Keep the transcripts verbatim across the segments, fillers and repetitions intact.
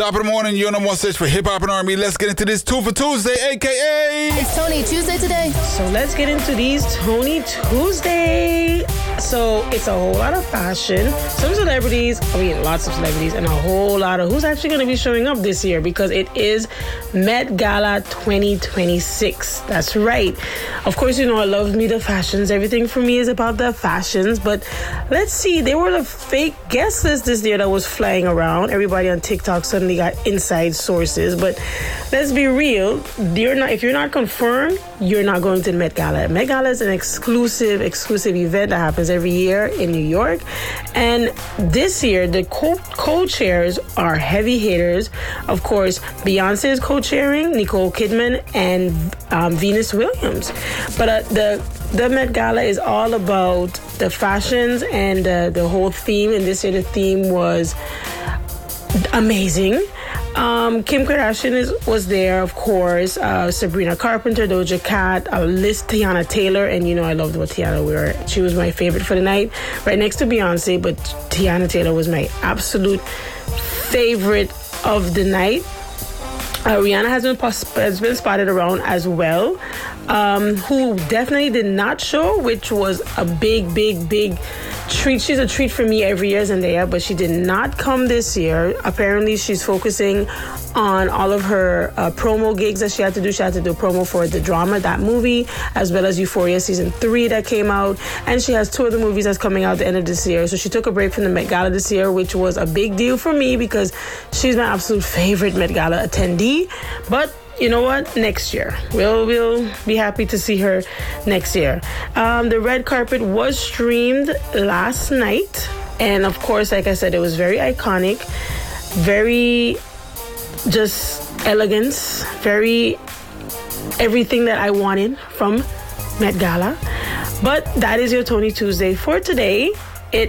Top of the morning, you're number one search for Hip Hop and R and B. Let's get into this Two for Tuesday, a k a. It's Tony Tuesday today. So let's get into these Tony Tuesday. So it's a whole lot of fashion. Some celebrities, I mean lots of celebrities, and a whole lot of who's actually going to be showing up this year because it is Met Gala twenty twenty-six. That's right. Of course, you know I love me the fashions. Everything for me is about the fashions. But let's see, there were the fake guest list this year that was flying around. Everybody on TikTok suddenly got inside sources. But let's be real. You're not if you're not confirmed, you're not going to the Met Gala. Met Gala is an exclusive, exclusive event that happens every year in New York. And this year, the co- co-chairs are heavy hitters. Of course, Beyonce is co-chairing, Nicole Kidman, and um, Venus Williams. But uh, the the Met Gala is all about the fashions and uh, the whole theme. And this year, the theme was amazing. Um, Kim Kardashian is, was there, of course. Uh, Sabrina Carpenter, Doja Cat, uh, Liz, Tiana Taylor, and you know I loved what Tiana wore. She was my favorite for the night, right next to Beyonce. But Tiana Taylor was my absolute favorite of the night. Uh, Rihanna has been pos- has been spotted around as well, um, who definitely did not show, which was a big, big, big treat. She's a treat for me every year, Zendaya, but she did not come this year. Apparently, she's focusing on all of her uh, promo gigs that she had to do. She had to do promo for The Drama, that movie, as well as Euphoria Season three that came out. And she has two other movies that's coming out at the end of this year. So she took a break from the Met Gala this year, which was a big deal for me because she's my absolute favorite Met Gala attendee. But you know what? Next year. We'll, we'll be happy to see her next year. Um, the red carpet was streamed last night. And of course, like I said, it was very iconic. Very just elegance. Very everything that I wanted from Met Gala. But that is your Tony Tuesday for today. It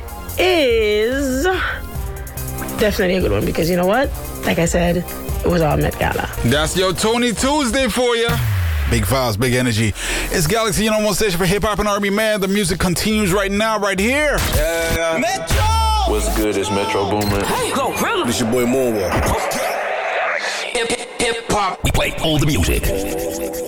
is definitely a good one because you know what? Like I said, it was all Met Gala. That's your Tony Tuesday for you. Big vibes, big energy. It's Galaxy, you know, one station for hip hop and R and B. Man, the music continues right now, right here. Yeah. Metro! What's good? It's Metro Boomin. Hey, go, really? It's your boy Moonwalk. Hip, hip, hip hop. We play all the music.